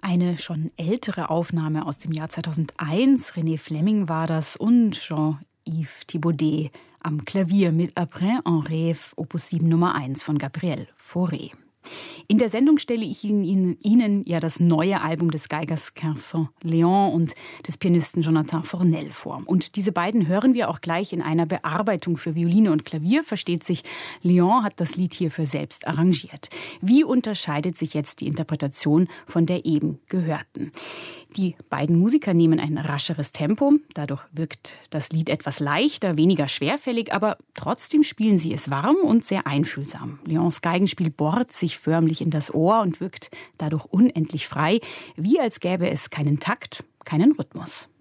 Eine schon ältere Aufnahme aus dem Jahr 2001, René Fleming war das, und Jean-Yves Thibaudet am Klavier mit Après un rêve, Opus 7 Nummer 1 von Gabriel Fauré. In der Sendung stelle ich Ihnen ja das neue Album des Geigers Quinçon Léon und des Pianisten Jonathan Fornel vor. Und diese beiden hören wir auch gleich in einer Bearbeitung für Violine und Klavier. Versteht sich, Léon hat das Lied hierfür selbst arrangiert. Wie unterscheidet sich jetzt die Interpretation von der eben gehörten? Die beiden Musiker nehmen ein rascheres Tempo. Dadurch wirkt das Lied etwas leichter, weniger schwerfällig, aber trotzdem spielen sie es warm und sehr einfühlsam. Léons Geigenspiel bohrt sich förmlich in das Ohr und wirkt dadurch unendlich frei, wie als gäbe es keinen Takt, keinen Rhythmus.